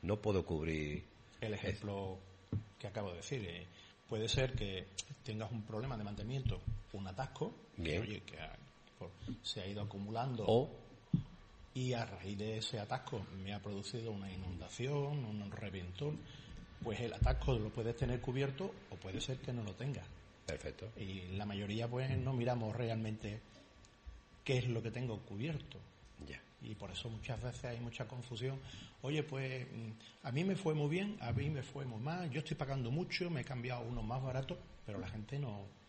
no puedo cubrir. El ejemplo que acabo de decir, puede ser que tengas un problema de mantenimiento, un atasco, Bien. que, oye, se ha ido acumulando y a raíz de ese atasco me ha producido una inundación, un reventón. Pues el atasco lo puedes tener cubierto o puede ser que no lo tengas. Perfecto. Y la mayoría pues no miramos realmente qué es lo que tengo cubierto. Ya. Y por eso muchas veces hay mucha confusión. Oye, pues a mí me fue muy bien, a mí me fue muy mal, yo estoy pagando mucho, me he cambiado uno más barato, pero la gente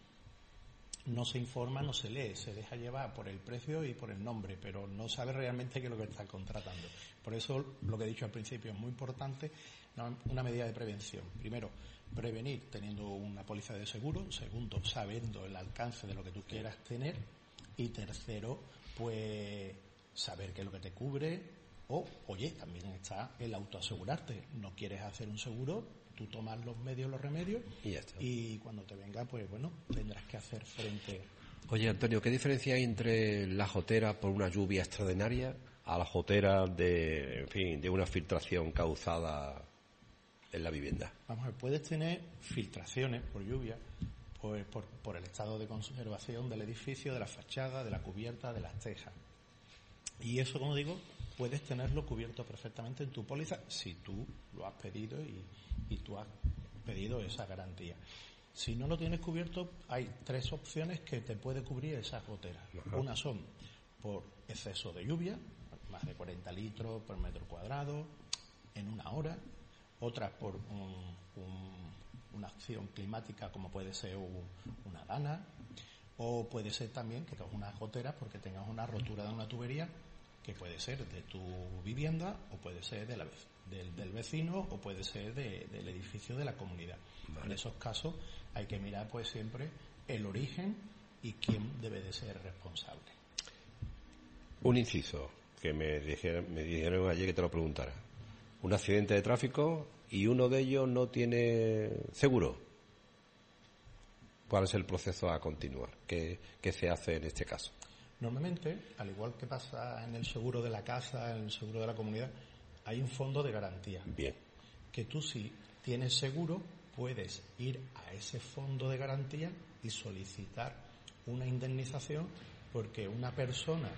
no se informa, no se lee, se deja llevar por el precio y por el nombre, pero no sabe realmente qué es lo que está contratando. Por eso lo que he dicho al principio es muy importante, una medida de prevención. Primero, prevenir teniendo una póliza de seguro. Segundo, sabiendo el alcance de lo que tú quieras tener. Y tercero, pues saber qué es lo que te cubre. O, oye, también está el autoasegurarte. No quieres hacer un seguro, tú tomas los medios, los remedios y ya está. Y cuando te venga, pues bueno, tendrás que hacer frente. Oye, Antonio, ¿qué diferencia hay entre la jotera por una lluvia extraordinaria a la jotera de una filtración causada en la vivienda? Vamos a ver, puedes tener filtraciones por lluvia, pues por el estado de conservación del edificio, de la fachada, de la cubierta, de las tejas. Y eso, como digo, puedes tenerlo cubierto perfectamente en tu póliza si tú lo has pedido y tú has pedido esa garantía. Si no lo tienes cubierto, hay 3 opciones que te puede cubrir esa gotera. Ajá. Una son por exceso de lluvia, más de 40 litros por metro cuadrado en una hora. Otra por una acción climática como puede ser una dana, o puede ser también que tengas una gotera porque tengas una rotura de una tubería que puede ser de tu vivienda o puede ser del vecino o puede ser del edificio de la comunidad. Vale. En esos casos hay que mirar pues siempre el origen y quién debe de ser responsable. Un inciso que me dijeron ayer que te lo preguntara. Un accidente de tráfico y uno de ellos no tiene seguro. ¿Cuál es el proceso a continuar? ¿Qué se hace en este caso? Normalmente, al igual que pasa en el seguro de la casa, en el seguro de la comunidad, hay un fondo de garantía. Bien. Que tú, si tienes seguro, puedes ir a ese fondo de garantía y solicitar una indemnización porque una persona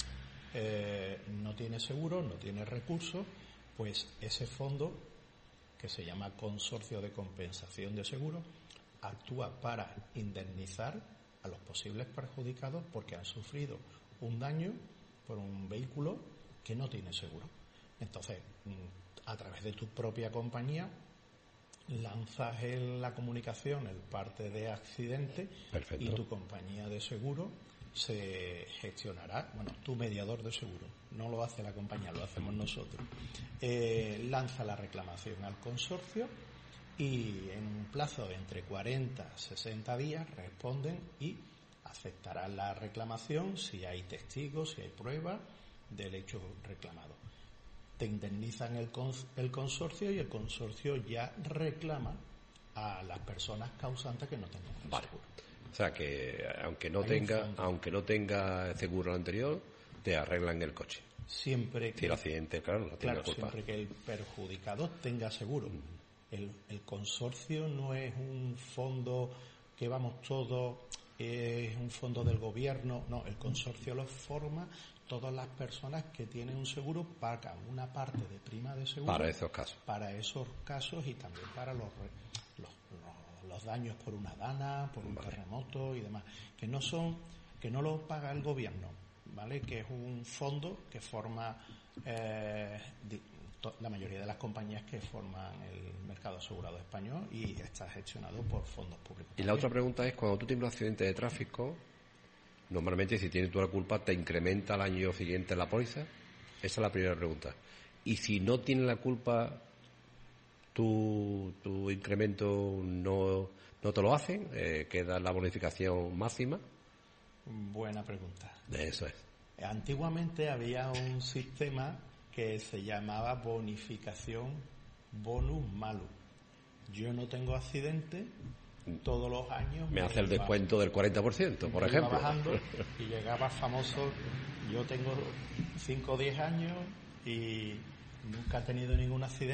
no tiene seguro, no tiene recursos, pues ese fondo, que se llama Consorcio de Compensación de Seguros, actúa para indemnizar a los posibles perjudicados porque han sufrido un daño por un vehículo que no tiene seguro. Entonces, a través de tu propia compañía, lanzas la comunicación, el parte de accidente. Perfecto. Y tu compañía de seguro se gestionará, tu mediador de seguro, no lo hace la compañía, lo hacemos nosotros. Lanza la reclamación al consorcio y en un plazo de entre 40 a 60 días responden y aceptarán la reclamación si hay testigos, si hay pruebas del hecho reclamado. Te indemnizan el consorcio y el consorcio ya reclama a las personas causantes que no tengan seguro. O sea que aunque no tenga seguro anterior, te arreglan el coche. Siempre que si el accidente, claro, no tiene culpa. Siempre que el perjudicado tenga seguro. El consorcio no es un fondo que vamos todos, es un fondo del gobierno, no, el consorcio lo forma todas las personas que tienen un seguro, pagan una parte de prima de seguro para esos casos y también para los daños por una dana, por un terremoto y demás, que no lo paga el gobierno, ¿vale? Que es un fondo que forma la mayoría de las compañías que forman el mercado asegurado español y está gestionado por fondos públicos. Y la otra pregunta es, cuando tú tienes un accidente de tráfico, normalmente si tienes tú la culpa, ¿te incrementa al año siguiente la póliza? Esa es la primera pregunta. Y si no tienes la culpa, tu incremento no te lo hacen, queda la bonificación máxima. Buena pregunta. Eso es. Antiguamente había un sistema que se llamaba bonificación bonus malus. Yo no tengo accidente, todos los años me hace el descuento del 40%, por ejemplo. Iba bajando y llegaba famoso. Yo tengo 5 o 10 años y nunca he tenido ningún accidente.